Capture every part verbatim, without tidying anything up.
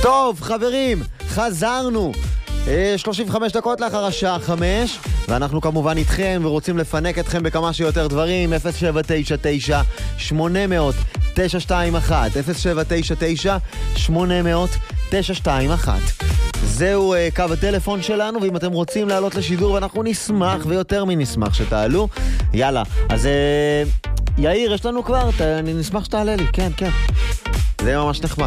טוב, חברים, חזרנו. שלושים וחמש דקות לאחר השעה חמש, ואנחנו כמובן איתכם ורוצים לפנק אתכם בכמה שיותר דברים. אפס שבע תשע תשע שמונה מאות תשע שתיים אחת אפס שבע תשע תשע שמונה מאות תשע שתיים אחת. זהו uh, קו הטלפון שלנו, ואם אתם רוצים לעלות לשידור, ואנחנו נשמח ויותר מנשמח שתעלו. יאללה, אז uh, יאיר, יש לנו כבר, ת, אני נשמח שתעלה לי, כן, כן, זה ממש נחמד.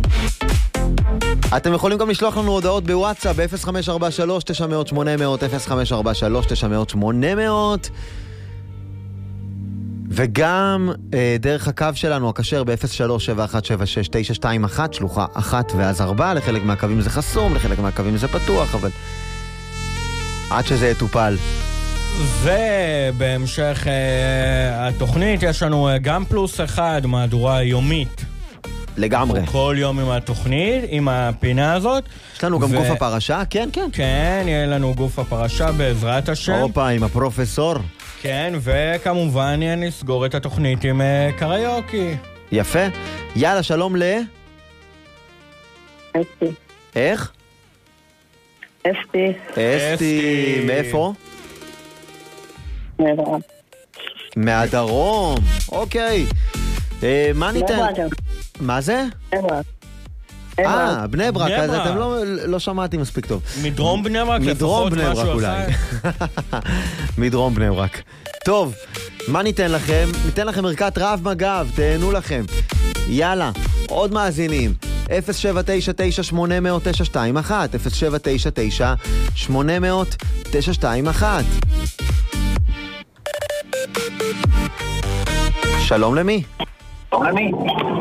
אתם יכולים גם לשלוח לנו הודעות בוואטסאפ ב-אפס חמש ארבע שלוש תשע מאות שמונה מאות אפס חמש ארבע שלוש תשע מאות שמונה מאות, וגם אה, דרך הקו שלנו הקשר ב-אפס שלוש שבע אחת שבע שש תשע שתיים אחת, שלוחה אחת ואז ארבע. לחלק מהקווים זה חסום, לחלק מהקווים זה פתוח, אבל עד שזה יטופל. ובהמשך אה, התוכנית יש לנו אה, גם פלוס אחד, מהדורה יומית לגמרי. כל יום עם התוכנית, עם הפינה הזאת. יש לנו גם ו... גוף הפרשה, כן, כן. כן, יהיה לנו גוף הפרשה בעזרת השם. אופה, עם הפרופסור. כן, וכמובן נסגור את התוכנית עם uh, קריוקי. יפה. יאללה, שלום ל... אסתי. איך? אסתי. אסתי. מאיפה? מהדרום. מהדרום. אוקיי. אה, מה ניתן? מה זה? בני ברק. אה, בני ברק, אז אתם לא שמעתי מספיק טוב. מדרום בני ברק, מדרום בני ברק אולי. מדרום בני ברק. טוב, מה ניתן לכם? ניתן לכם ערכת רב מג"ב, תהנו לכם. יאללה, עוד מאזינים. אפס שבע תשע תשע שמונה מאות תשע שתיים אחת אפס שבע תשע תשע שמונה מאות תשע שתיים אחת. שלום למי? שלום למי?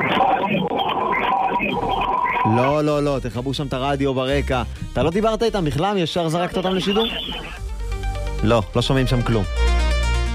לא, לא, לא, תחבו שם את הרדיו ברקע. אתה לא דיברת איתם בכלל? ישר זרקת אותם לשידור? לא, לא שומעים שם כלום.